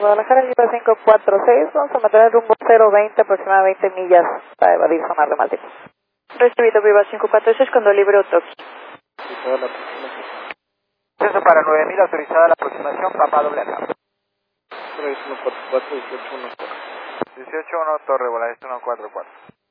Guadalajara, Viva 546, vamos a mantener rumbo 020, aproximadamente 20 millas para evadir zona remática. Recibido, Viva 546, cuando libre Otoki. Eso para 9000, autorizada la aproximación, Papá doble acá. 144, 1814. 18-1, Torre, Voladista 144.